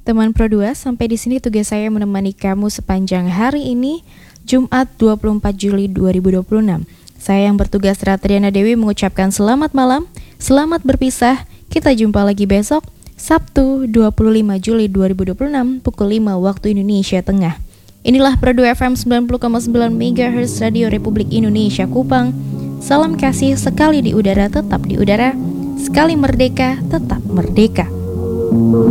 Teman Pro 2, sampai di sini tugas saya menemani kamu sepanjang hari ini, Jumat 24 Juli 2026. Saya yang bertugas Ratriana Dewi mengucapkan selamat malam, selamat berpisah. Kita jumpa lagi besok, Sabtu 25 Juli 2026 pukul 5 waktu Indonesia Tengah. Inilah Pro 2 FM 90,9 MHz Radio Republik Indonesia Kupang. Salam kasih, sekali di udara tetap di udara, sekali merdeka tetap merdeka.